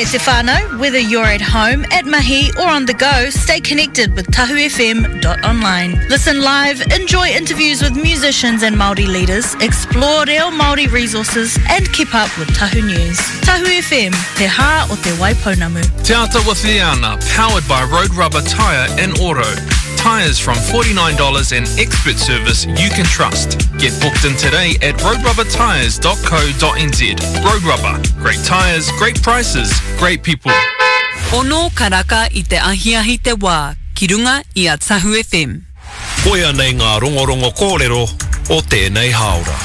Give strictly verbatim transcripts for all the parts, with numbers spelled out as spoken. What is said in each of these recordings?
te whānau, whether you're at home, at mahi or on the go, stay connected with tahu f m dot online. Listen live, enjoy interviews with musicians and Māori leaders, explore reo Māori resources and keep up with Tahu News. Tahu F M, te hā o te Waipounamu. Te Ata Wathiana, powered by Road Rubber Tyre and Auto. Tyres from forty-nine dollars and expert service you can trust. Get booked in today at road rubber tyres dot co dot n z. Road Rubber. Great tyres, great prices, great people. Ono karaka i te ahiahi te wā, ki runga i a Tahu F M. Koia nei ngā rongorongo kōrero o tēnei haora.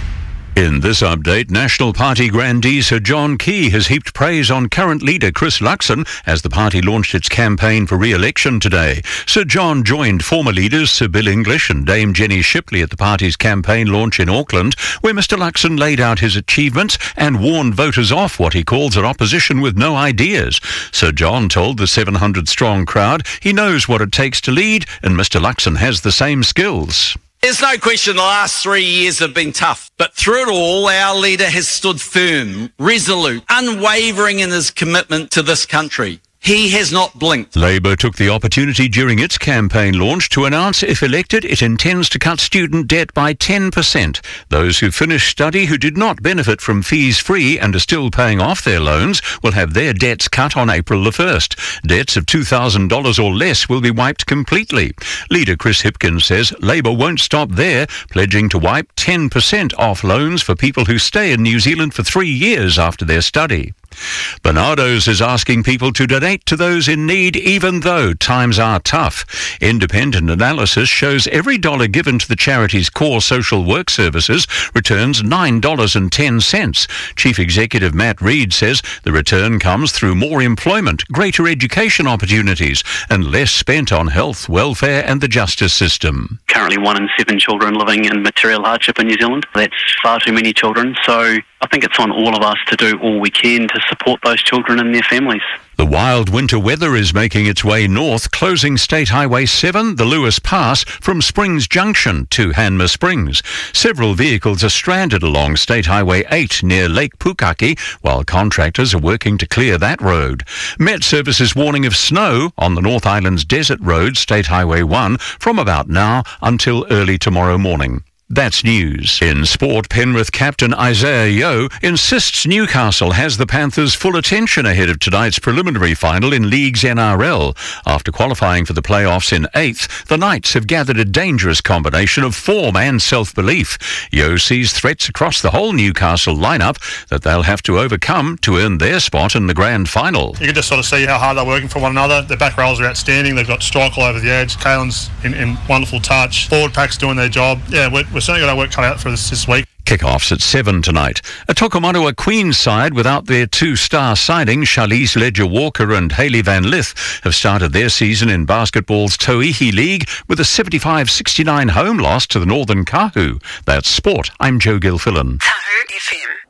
In this update, National Party grandee Sir John Key has heaped praise on current leader Chris Luxon as the party launched its campaign for re-election today. Sir John joined former leaders Sir Bill English and Dame Jenny Shipley at the party's campaign launch in Auckland, where Mr Luxon laid out his achievements and warned voters off what he calls an opposition with no ideas. Sir John told the seven hundred strong crowd he knows what it takes to lead and Mr Luxon has the same skills. There's no question the last three years have been tough, but through it all, our leader has stood firm, resolute, unwavering in his commitment to this country. He has not blinked. Labour took the opportunity during its campaign launch to announce if elected it intends to cut student debt by ten percent. Those who finished study who did not benefit from fees free and are still paying off their loans will have their debts cut on April the first. Debts of two thousand dollars or less will be wiped completely. Leader Chris Hipkins says Labour won't stop there, pledging to wipe ten percent off loans for people who stay in New Zealand for three years after their study. Bernardo's is asking people to donate to those in need even though times are tough. Independent analysis shows every dollar given to the charity's core social work services returns nine dollars and ten cents. Chief Executive Matt Reid says the return comes through more employment, greater education opportunities and less spent on health, welfare and the justice system. Currently one in seven children living in material hardship in New Zealand. That's far too many children, so I think it's on all of us to do all we can to support those children and their families. The wild winter weather is making its way north, closing State Highway seven, the Lewis Pass, from Springs Junction to Hanmer Springs. Several vehicles are stranded along State Highway eight near Lake Pukaki, while contractors are working to clear that road. Met Service is warning of snow on the North Island's desert road, State Highway one, from about now until early tomorrow morning. That's news. In sport, Penrith captain Isaiah Yeo insists Newcastle has the Panthers' full attention ahead of tonight's preliminary final in League's N R L. After qualifying for the playoffs in eighth, the Knights have gathered a dangerous combination of form and self-belief. Yeo sees threats across the whole Newcastle lineup that they'll have to overcome to earn their spot in the grand final. You can just sort of see how hard they're working for one another. Their back rows are outstanding. They've got strike all over the edge. Kalen's in, in wonderful touch. Forward pack's doing their job. Yeah, we're, we're certainly got our work cut out for us this week. Kickoffs at seven tonight. A Tokomaroa Queens side without their two-star signings, Charlize Ledger-Walker and Hayley Van Lith, have started their season in basketball's Tauihi League with a seventy-five sixty-nine home loss to the Northern Kahu. That's sport. I'm Joe Gilfillan. Tahu F M.